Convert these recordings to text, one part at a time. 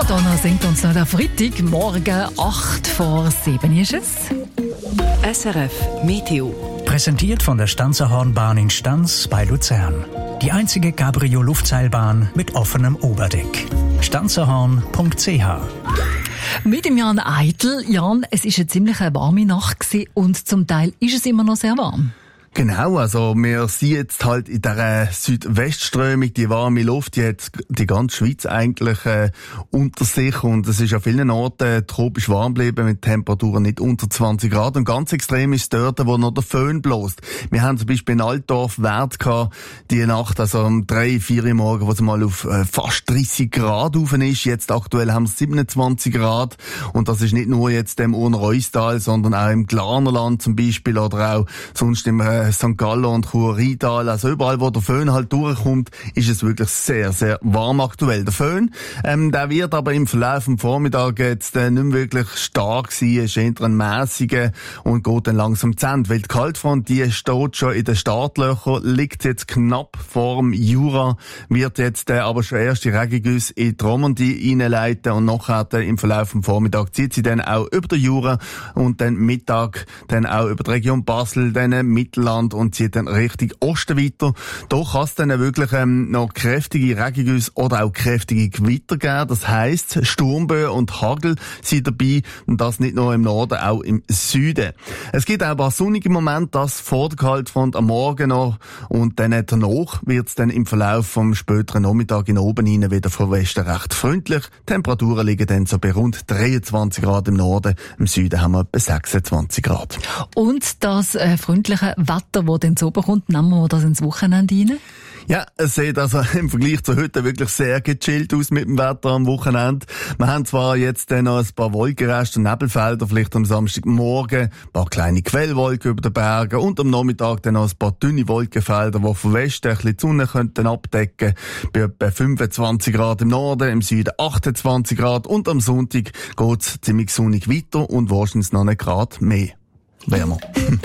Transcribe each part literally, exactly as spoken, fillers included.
Madonna singt uns noch der Freitag, morgen acht vor sieben ist es. S R F Meteo. Präsentiert von der Stanzerhornbahn in Stanz bei Luzern. Die einzige Cabrio-Luftseilbahn mit offenem Oberdeck. stanzerhorn punkt c h. Mit dem Jan Eitel. Jan, es war eine ziemlich warme Nacht gewesen und zum Teil ist es immer noch sehr warm. Genau, also wir sind jetzt halt in dieser Südwestströmung, die warme Luft, die hat die ganze Schweiz eigentlich äh, unter sich und es ist an vielen Orten tropisch warm geblieben mit Temperaturen nicht unter zwanzig Grad und ganz extrem ist es dort, wo noch der Föhn bläst. Wir haben zum Beispiel in Altdorf Wert gehabt, die Nacht, also um drei, vier Uhr morgen, wo es mal auf äh, fast dreißig Grad rauf ist. Jetzt aktuell haben wir siebenundzwanzig Grad und das ist nicht nur jetzt im Urner-Reustal, sondern auch im Glarnerland zum Beispiel oder auch sonst im äh, Sankt Gallen und Chur-Riedal, also überall, wo der Föhn halt durchkommt, ist es wirklich sehr, sehr warm aktuell. Der Föhn, ähm, der wird aber im Verlauf des Vormittags jetzt äh, nicht mehr wirklich stark sein, ist eher ein mässiger und geht dann langsam zu Ende, weil die Kaltfront, die steht schon in den Startlöchern, liegt jetzt knapp vor dem Jura, wird jetzt äh, aber schon erste Regengüsse in die Romandie reinleiten und nachher äh, im Verlauf des Vormittags zieht sie dann auch über den Jura und dann Mittag dann auch über die Region Basel, dann äh, Mittelland und zieht dann Richtung Osten weiter. Da kann es dann wirklich ähm, noch kräftige Regengüsse oder auch kräftige Gewitter geben. Das heisst, Sturmböen und Hagel sind dabei und das nicht nur im Norden, auch im Süden. Es gibt auch ein paar sonnige Momente, das vor der Kaltfront am Morgen noch und dann danach wird es dann im Verlauf vom späteren Nachmittag in oben hinein wieder von Westen recht freundlich. Temperaturen liegen dann so bei rund dreiundzwanzig Grad im Norden, im Süden haben wir etwa sechsundzwanzig Grad. Und das äh, freundliche Wetter, wo dann so kommt, nehmen wir das ins Wochenende rein? Ja, es sieht also im Vergleich zu heute wirklich sehr gechillt aus mit dem Wetter am Wochenende. Wir haben zwar jetzt dann noch ein paar Wolkenreste und Nebelfelder, vielleicht am Samstagmorgen, ein paar kleine Quellwolken über den Bergen und am Nachmittag dann noch ein paar dünne Wolkenfelder, die von Westen ein bisschen die Sonne könnten abdecken. Bei etwa fünfundzwanzig Grad im Norden, im Süden achtundzwanzig Grad und am Sonntag geht's ziemlich sonnig weiter und wahrscheinlich noch einen Grad mehr. Wärmer.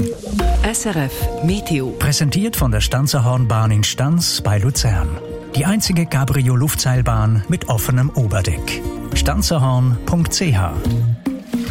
S R F Meteo. Präsentiert von der Stanzerhornbahn in Stanz bei Luzern. Die einzige Cabrio-Luftseilbahn mit offenem Oberdeck. stanzerhorn punkt c h.